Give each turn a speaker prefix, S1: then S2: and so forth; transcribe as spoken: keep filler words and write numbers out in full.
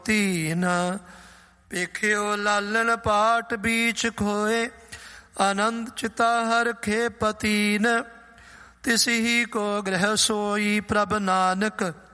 S1: ਤੀਨ ਵੇਖਿਓ ਲਾਲਣ ਪਾਟ ਬੀਚ ਖੋਏ, ਆਨੰਦ ਚਿਤਾ ਹਰ ਖੇ ਪਤੀਨ। ਤਿਸ ਹੀ ਕੋ ਗ੍ਰਹਿ ਸੋਈ ਪ੍ਰਭ ਨਾਨਕ,